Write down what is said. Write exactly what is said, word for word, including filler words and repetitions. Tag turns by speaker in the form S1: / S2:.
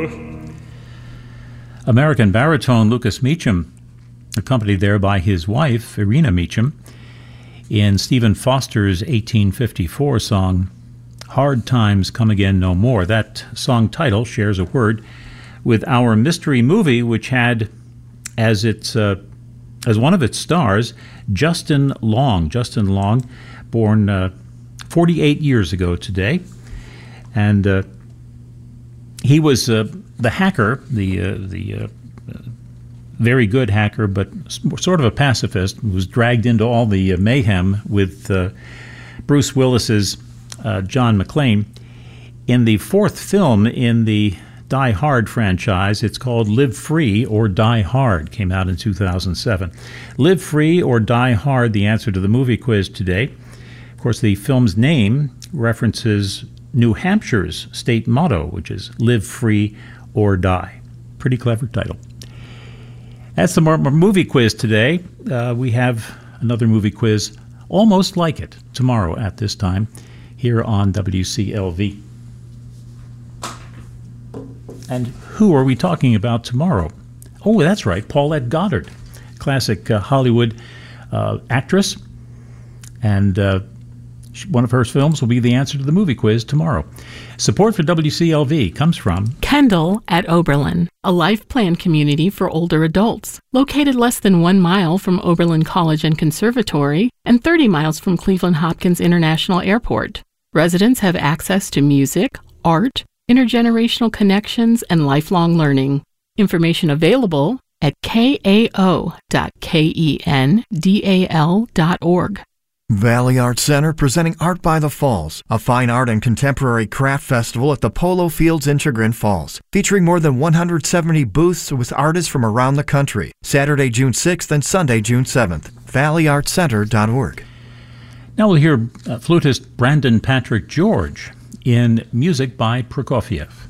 S1: American baritone Lucas Meacham, accompanied there by his wife, Irina Meacham, in Stephen Foster's eighteen fifty-four song, Hard Times Come Again No More. That song title shares a word with our mystery movie, which had as its uh, as one of its stars Justin Long. Justin Long, born uh, forty-eight years ago today, and uh, he was uh, the hacker, the uh, the uh, very good hacker, but sort of a pacifist, who was dragged into all the uh, mayhem with uh, Bruce Willis's uh, John McClane. In the fourth film in the Die Hard franchise, it's called Live Free or Die Hard, came out in two thousand seven. Live Free or Die Hard, the answer to the movie quiz today. Of course, the film's name references New Hampshire's state motto, which is Live Free or Die. Pretty clever title. That's the movie quiz today. Uh, we have another movie quiz almost like it tomorrow at this time here on W C L V. And who are we talking about tomorrow? Oh, that's right, Paulette Goddard, classic uh, Hollywood uh, actress. And uh, one of her films will be the answer to the movie quiz tomorrow. Support for W C L V comes from
S2: Kendall at Oberlin, a life plan community for older adults, located less than one mile from Oberlin College and Conservatory and thirty miles from Cleveland Hopkins International Airport. Residents have access to music, art, intergenerational connections, and lifelong learning. Information available at k a o dot kendal dot org.
S3: Valley Art Center presenting Art by the Falls, a fine art and contemporary craft festival at the Polo Fields in Chagrin Falls, featuring more than one hundred seventy booths with artists from around the country. Saturday, June sixth and Sunday, June seventh. valley art center dot org.
S1: Now we'll hear uh, flutist Brandon Patrick George in music by Prokofiev.